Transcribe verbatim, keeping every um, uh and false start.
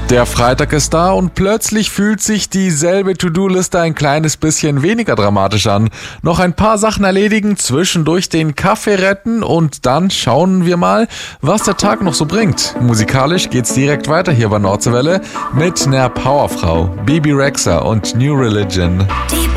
Der Freitag ist da und plötzlich fühlt sich dieselbe To-Do-Liste ein kleines bisschen weniger dramatisch an. Noch ein paar Sachen erledigen, zwischendurch den Kaffee retten und dann schauen wir mal, was der Tag noch so bringt. Musikalisch geht's direkt weiter hier bei Nordseewelle mit ner Powerfrau, Bebe Rexha und New Religion. Die